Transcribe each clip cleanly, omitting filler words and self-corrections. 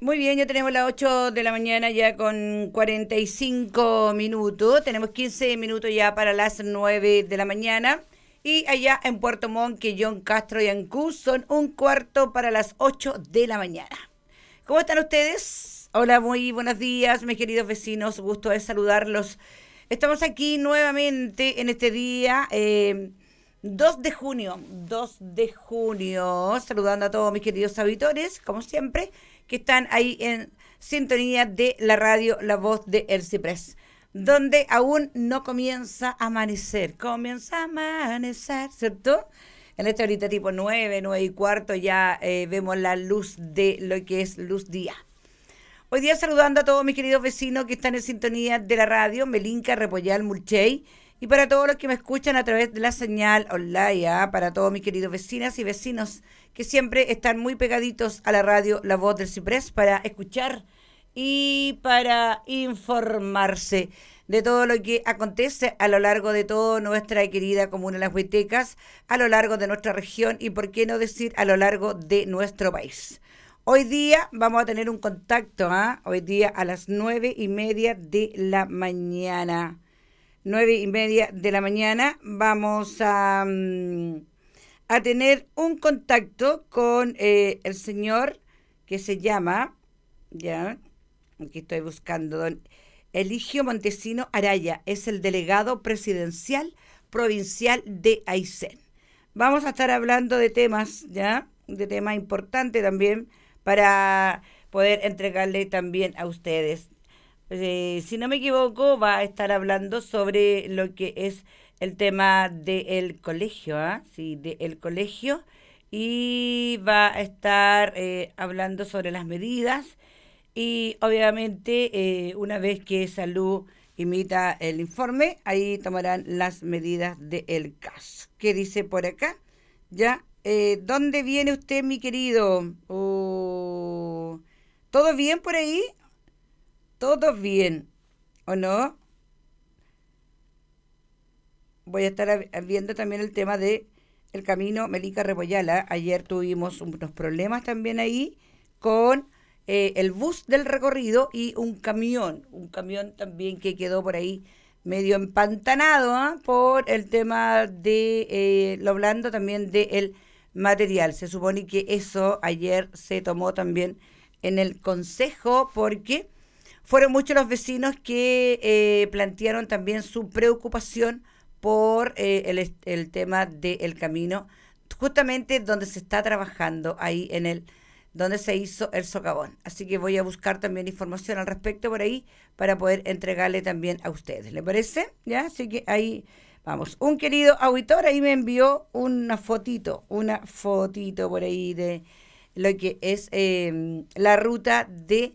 Muy bien, ya tenemos las 8 de la mañana ya con 45 minutos. Tenemos 15 minutos ya para las 9 de la mañana. Y allá en Puerto Montt, que John Castro y Ancú son un cuarto para las 8 de la mañana. ¿Cómo están ustedes? Hola, muy buenos días, mis queridos vecinos. Gusto de saludarlos. Estamos aquí nuevamente en este día, 2 de junio, saludando a todos mis queridos auditores, como siempre, que están ahí en sintonía de la radio La Voz de El Ciprés, donde aún no comienza a amanecer, ¿cierto? En esta horita tipo 9 y cuarto ya vemos la luz de lo que es luz día. Hoy día saludando a todos mis queridos vecinos que están en sintonía de la radio, Melinca, Repollal, Mulchey, y para todos los que me escuchan a través de la señal online, para todos mis queridos vecinas y vecinos que siempre están muy pegaditos a la radio La Voz del Ciprés para escuchar y para informarse de todo lo que acontece a lo largo de toda nuestra querida comuna Las Huaytecas, a lo largo de nuestra región y, por qué no decir, a lo largo de nuestro país. Hoy día vamos a tener un contacto, hoy día a las 9:30 de la mañana. 9:30 de la mañana vamos a tener un contacto con el señor que se llama, ya, aquí estoy buscando, don Eligio Montesino Araya, es el delegado presidencial provincial de Aysén. Vamos a estar hablando de temas, ya, de temas importantes también para poder entregarle también a ustedes. Si no me equivoco, va a estar hablando sobre lo que es el tema del colegio, sí, del colegio, y va a estar hablando sobre las medidas y obviamente una vez que Salud emita el informe, ahí tomarán las medidas del caso. ¿Qué dice por acá? Ya, ¿dónde viene usted, mi querido? ¿Todo bien por ahí? ¿Todo bien o no? Voy a estar viendo también el tema de el camino Melinca Repollala. Ayer tuvimos unos problemas también ahí con el bus del recorrido y un camión también que quedó por ahí medio empantanado por el tema de lo blando también del material. Se supone que eso ayer se tomó también en el consejo porque fueron muchos los vecinos que plantearon también su preocupación por el tema del camino, justamente donde se está trabajando, ahí en el donde se hizo el socavón. Así que voy a buscar también información al respecto por ahí para poder entregarle también a ustedes. ¿Le parece? ¿Ya? Así que ahí vamos. Un querido auditor ahí me envió una fotito por ahí de lo que es la ruta de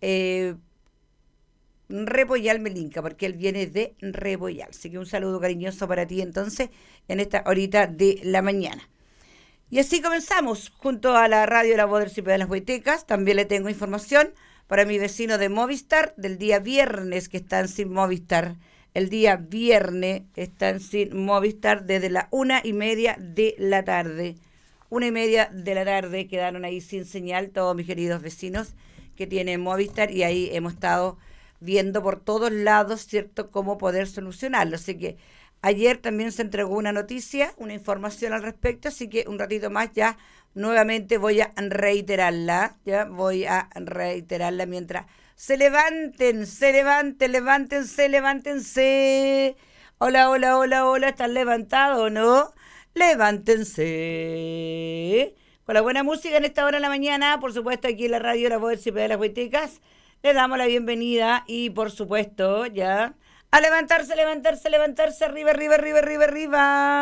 Repollal Melinca, porque él viene de Repollal. Así que un saludo cariñoso para ti entonces en esta horita de la mañana. Y así comenzamos junto a la radio La Voz del Ciprés de las Huaytecas. También le tengo información para mi vecino de Movistar del día viernes que están sin Movistar. El día viernes están sin Movistar desde la 1:30 de la tarde. 1:30 de la tarde quedaron ahí sin señal todos mis queridos vecinos que tienen Movistar y ahí hemos estado viendo por todos lados, ¿cierto?, cómo poder solucionarlo. Así que ayer también se entregó una noticia, una información al respecto, así que un ratito más ya nuevamente voy a reiterarla, mientras levántense. Hola, ¿están levantados o no? Levántense. Con la buena música en esta hora de la mañana, por supuesto aquí en la radio La Voz del Ciprés de las Huaytecas, le damos la bienvenida y por supuesto ya a levantarse, arriba.